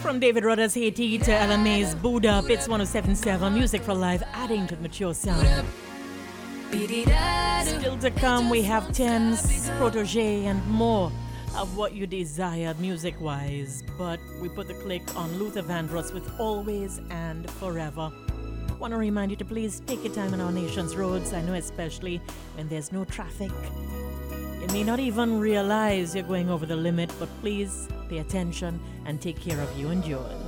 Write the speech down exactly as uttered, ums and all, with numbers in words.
From David Rudder's Haiti to Ella May's Buddha, Bits one oh seven point seven, music for life, adding to the mature sound. Still to come, we have Thames, Protege, and more of what you desire music-wise. But we put the click on Luther Vandross with Always and Forever. Want to remind you to please take your time on our nation's roads. I know especially when there's no traffic. You may not even realize you're going over the limit, but please pay attention and take care of you and yours.